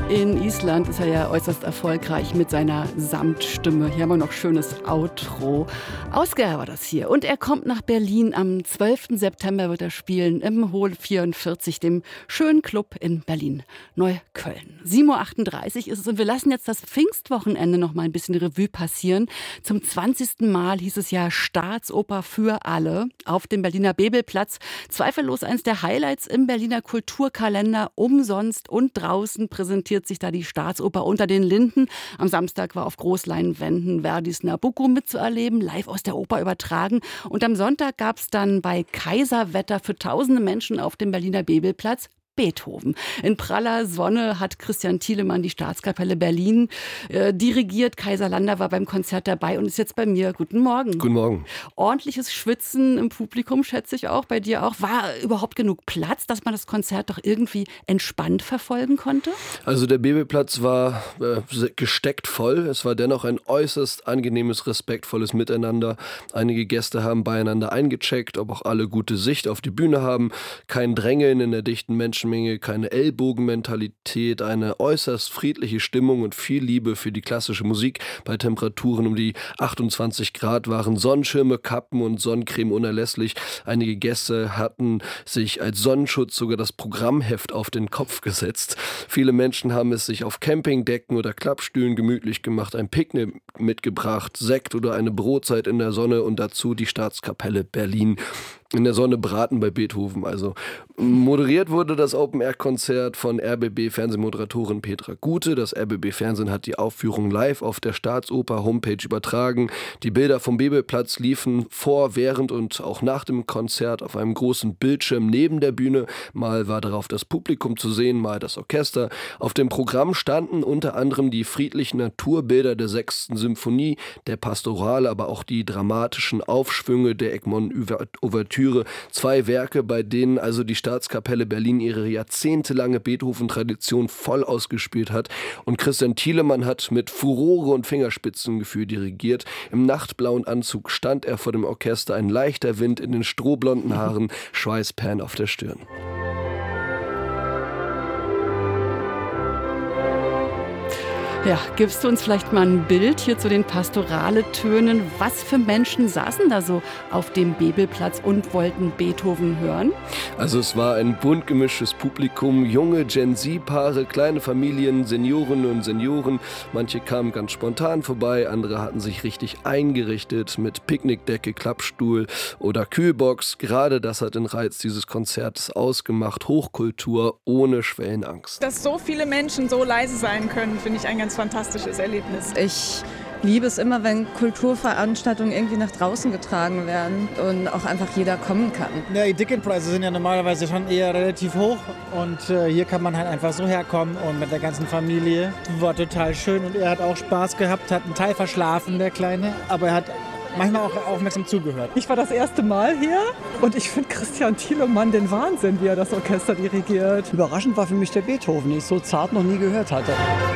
In Island ist er ja äußerst erfolgreich mit seiner Samtstimme. Hier haben wir noch schönes Outro. Ausger war das hier. Und er kommt nach Berlin. Am 12. September wird er spielen im Hol 44, dem schönen Club in Berlin-Neukölln. 7.38 Uhr ist es und wir lassen jetzt das Pfingstwochenende noch mal ein bisschen Revue passieren. Zum 20. Mal hieß es ja Staatsoper für alle auf dem Berliner Bebelplatz. Zweifellos eines der Highlights im Berliner Kulturkalender. Umsonst und draußen präsentiert sich da die Staatsoper Unter den Linden. Am Samstag war auf Großleinwänden Verdis Nabucco mitzuerleben, live aus der Oper übertragen. Und am Sonntag gab es dann bei Kaiserwetter für tausende Menschen auf dem Berliner Bebelplatz Beethoven. In praller Sonne hat Christian Thielemann die Staatskapelle Berlin dirigiert. Kaiser Lander war beim Konzert dabei und ist jetzt bei mir. Guten Morgen. Guten Morgen. Ordentliches Schwitzen im Publikum, schätze ich auch, bei dir auch. War überhaupt genug Platz, dass man das Konzert doch irgendwie entspannt verfolgen konnte? Also der Bebelplatz war gesteckt voll. Es war dennoch ein äußerst angenehmes, respektvolles Miteinander. Einige Gäste haben beieinander eingecheckt, ob auch alle gute Sicht auf die Bühne haben. Kein Drängeln in der dichten Menschenmenge, keine Ellbogenmentalität, eine äußerst friedliche Stimmung und viel Liebe für die klassische Musik. Bei Temperaturen um die 28 Grad waren Sonnenschirme, Kappen und Sonnencreme unerlässlich. Einige Gäste hatten sich als Sonnenschutz sogar das Programmheft auf den Kopf gesetzt. Viele Menschen haben es sich auf Campingdecken oder Klappstühlen gemütlich gemacht, ein Picknick mitgebracht, Sekt oder eine Brotzeit in der Sonne und dazu die Staatskapelle Berlin. In der Sonne braten bei Beethoven. Also moderiert wurde das Open-Air-Konzert von RBB-Fernsehmoderatorin Petra Gute. Das RBB-Fernsehen hat die Aufführung live auf der Staatsoper-Homepage übertragen. Die Bilder vom Bebelplatz liefen vor, während und auch nach dem Konzert auf einem großen Bildschirm neben der Bühne. Mal war darauf das Publikum zu sehen, mal das Orchester. Auf dem Programm standen unter anderem die friedlichen Naturbilder der 6. Symphonie, der Pastorale, aber auch die dramatischen Aufschwünge der Egmont-Ouvertüre. 2 Werke, bei denen also die Staatskapelle Berlin ihre jahrzehntelange Beethoven-Tradition voll ausgespielt hat. Und Christian Thielemann hat mit Furore und Fingerspitzengefühl dirigiert. Im nachtblauen Anzug stand er vor dem Orchester, ein leichter Wind in den strohblonden Haaren, Schweißperlen auf der Stirn. Ja, gibst du uns vielleicht mal ein Bild hier zu den Pastorale-Tönen? Was für Menschen saßen da so auf dem Bebelplatz und wollten Beethoven hören? Also es war ein bunt gemischtes Publikum, junge Gen-Z-Paare, kleine Familien, Seniorinnen und Senioren. Manche kamen ganz spontan vorbei, andere hatten sich richtig eingerichtet mit Picknickdecke, Klappstuhl oder Kühlbox. Gerade das hat den Reiz dieses Konzerts ausgemacht. Hochkultur ohne Schwellenangst. Dass so viele Menschen so leise sein können, finde ich ein ganz fantastisches Erlebnis. Ich liebe es immer, wenn Kulturveranstaltungen irgendwie nach draußen getragen werden und auch einfach jeder kommen kann. Ja, die Ticketpreise sind ja normalerweise schon eher relativ hoch und hier kann man halt einfach so herkommen und mit der ganzen Familie. War total schön und er hat auch Spaß gehabt, hat einen Teil verschlafen, der Kleine, aber er hat manchmal auch aufmerksam zugehört. Ich war das erste Mal hier und ich finde Christian Thielemann den Wahnsinn, wie er das Orchester dirigiert. Überraschend war für mich der Beethoven, den ich so zart noch nie gehört hatte.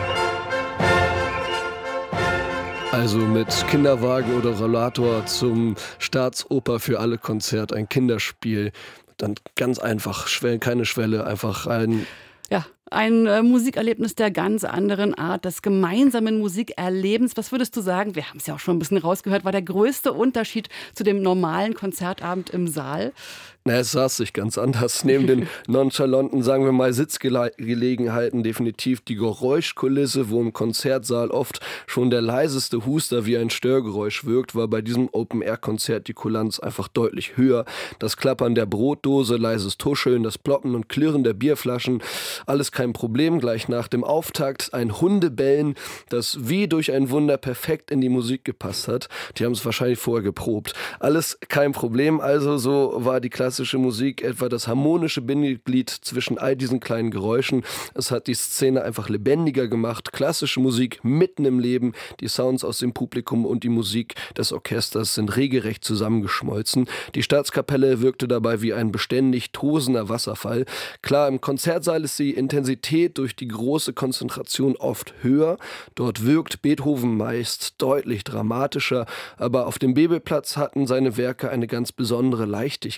Also mit Kinderwagen oder Rollator zum Staatsoper für alle Konzert, ein Kinderspiel. Dann ganz einfach, keine Schwelle, einfach ein... Ja, ein Musikerlebnis der ganz anderen Art, des gemeinsamen Musikerlebens. Was würdest du sagen, wir haben es ja auch schon ein bisschen rausgehört, war der größte Unterschied zu dem normalen Konzertabend im Saal? Na, es saß sich ganz anders. Neben den nonchalanten, sagen wir mal, Sitzgelegenheiten definitiv die Geräuschkulisse, wo im Konzertsaal oft schon der leiseste Huster wie ein Störgeräusch wirkt, war bei diesem Open-Air-Konzert die Kulanz einfach deutlich höher. Das Klappern der Brotdose, leises Tuscheln, das Ploppen und Klirren der Bierflaschen, alles kein Problem. Gleich nach dem Auftakt ein Hundebellen, das wie durch ein Wunder perfekt in die Musik gepasst hat. Die haben es wahrscheinlich vorher geprobt. Alles kein Problem, also so war die klassische Musik etwa das harmonische Bindeglied zwischen all diesen kleinen Geräuschen. Es hat die Szene einfach lebendiger gemacht. Klassische Musik mitten im Leben. Die Sounds aus dem Publikum und die Musik des Orchesters sind regelrecht zusammengeschmolzen. Die Staatskapelle wirkte dabei wie ein beständig tosender Wasserfall. Klar, im Konzertsaal ist die Intensität durch die große Konzentration oft höher. Dort wirkt Beethoven meist deutlich dramatischer, aber auf dem Bebelplatz hatten seine Werke eine ganz besondere Leichtigkeit und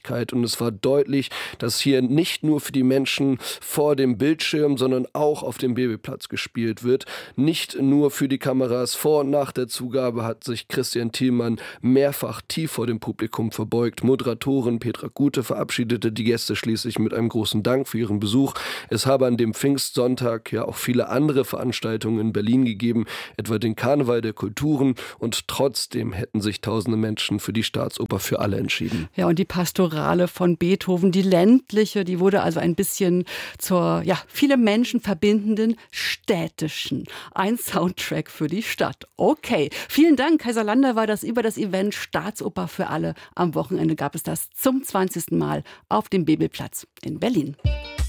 und es war deutlich, dass hier nicht nur für die Menschen vor dem Bildschirm, sondern auch auf dem Bebelplatz gespielt wird. Nicht nur für die Kameras. Vor und nach der Zugabe hat sich Christian Thielmann mehrfach tief vor dem Publikum verbeugt. Moderatorin Petra Gute verabschiedete die Gäste schließlich mit einem großen Dank für ihren Besuch. Es habe an dem Pfingstsonntag ja auch viele andere Veranstaltungen in Berlin gegeben, etwa den Karneval der Kulturen, und trotzdem hätten sich tausende Menschen für die Staatsoper für alle entschieden. Ja, und die Pastorale von Beethoven, die ländliche, die wurde also ein bisschen zur, viele Menschen verbindenden städtischen. Ein Soundtrack für die Stadt. Okay, vielen Dank. Kaiser Lander war das über das Event Staatsoper für alle. Am Wochenende gab es das zum 20. Mal auf dem Bebelplatz in Berlin.